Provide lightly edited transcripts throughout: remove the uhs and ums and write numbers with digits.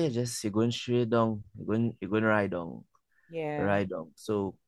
yeah, just you're going straight down. You're going right down, Yeah. right down.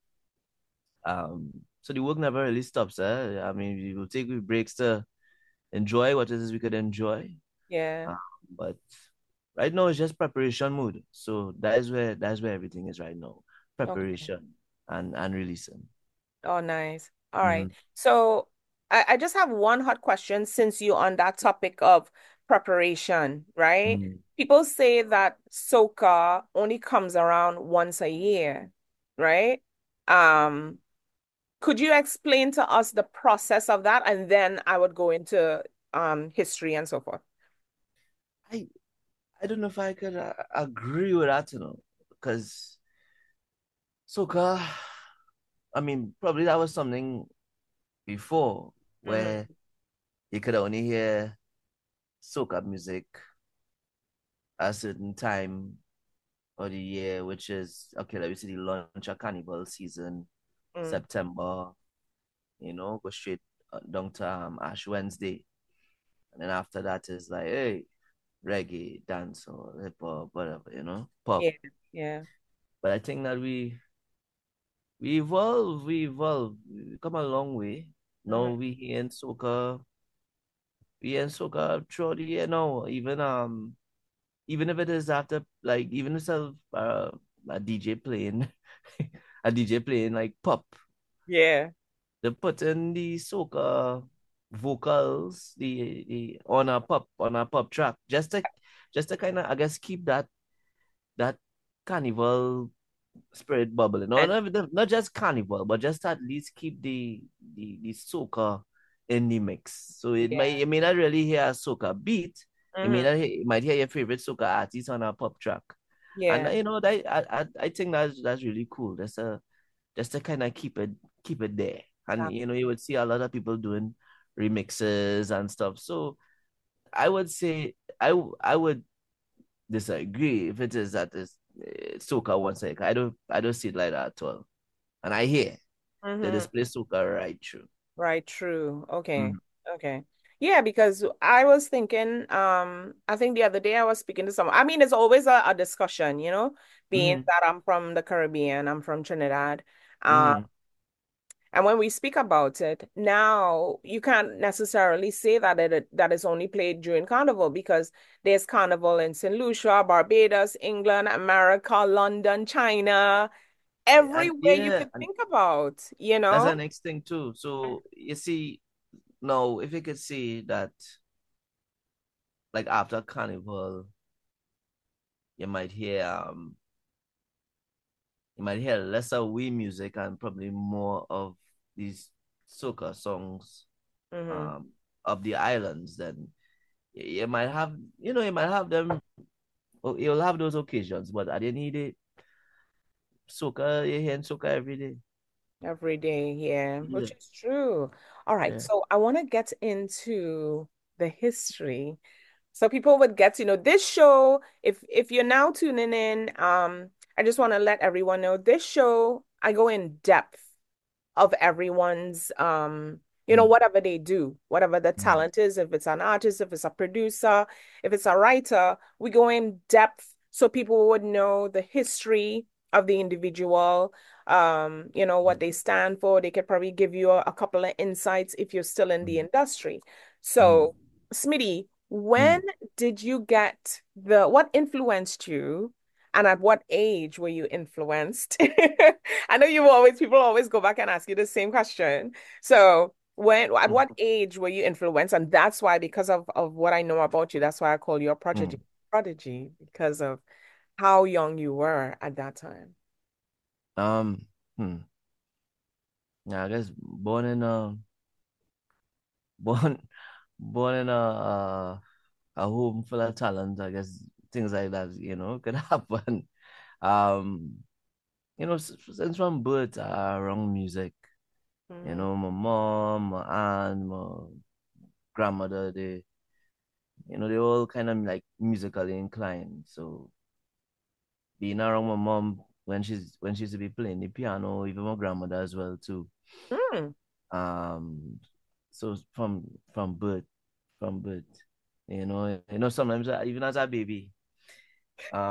So the work never really stops. I mean, we will take breaks to enjoy what it is we could enjoy. Yeah. Um, but right now it's just preparation mode. So that's where everything is right now. Okay. Preparation and releasing. Oh, nice. All right. Mm-hmm. So I just have one hot question since you're on that topic of preparation, right? Mm-hmm. People say that soca only comes around once a year, right? Um, could you explain to us the process of that? And then I would go into history and so forth. I I don't know if I could agree with that, because soca. I mean, probably that was something before Mm-hmm. where you could only hear soca music a certain time of the year, which is okay. Let me see the launch of carnival season, Mm. September. Go straight down to Ash Wednesday, and then after that is like, hey, reggae, dance, or hip hop, whatever, pop. Yeah, yeah. But I think that we evolve, we come a long way. Now Mm-hmm. we in soca throughout the year now. Even if it is after, like, even if a DJ playing a DJ playing like pop, Yeah. they put in the soca vocals the on a pop track, just to kind of, I guess, keep that carnival spirit bubbling. No, And not just carnival, but just at least keep the soca in the mix. So yeah. you may not really hear a soca beat. Mm-hmm. You might hear your favorite soca artist on a pop track. And Yeah. that I think that's really cool. Just to kind of keep it there. And you would see a lot of people doing remixes and stuff. So I would say I would disagree if it is that is soca once like I don't see it like that at all. And I hear they Mm-hmm. display soca right through. Right, true. Okay. Mm-hmm. Okay. Yeah, because I was thinking, I think the other day I was speaking to someone. I mean, it's always a discussion, being Mm-hmm. that I'm from the Caribbean, I'm from Trinidad. Um, Mm-hmm. and when we speak about it, now you can't necessarily say that it's only played during Carnival because there's Carnival in St. Lucia, Barbados, England, America, London, China, And everywhere you yeah, could and think about, you that's know? the next thing too. So you see, now if you could see that, like, after carnival, you might hear um you might hear lesser wee music and probably more of these soca songs Mm-hmm. um of the islands. Then you might have them. Oh, you'll have those occasions, but at the end of the day, soca, you're hearing soca every day. Every day, yeah, Yeah, which is true. All right, yeah. so I want to get into the history. So people would get to know this show. If you're now tuning in, I just want to let everyone know this show, I go in depth of everyone's Mm, whatever they do, whatever the mm, talent is, if it's an artist, if it's a producer, if it's a writer, we go in depth so people would know the history of the individual, what they stand for. They could probably give you a couple of insights if you're still in the mm, industry. mm, So, Smitty, when mm. did you get what influenced you? And at what age were you influenced? I know people always go back and ask you the same question. So at what age were you influenced? And that's why, because of what I know about you, that's why I call you a Mm. prodigy, because of how young you were at that time. Um, hmm. Yeah, I guess born born in a home full of talent. I guess things like that, could happen. Um, since from birth, around music. Hmm. My mom, my aunt, my grandmother, they all kind of like musically inclined. So being around my mom when she used to be playing the piano, even my grandmother as well too. Hmm. Um, so from birth, from birth, sometimes even as a baby,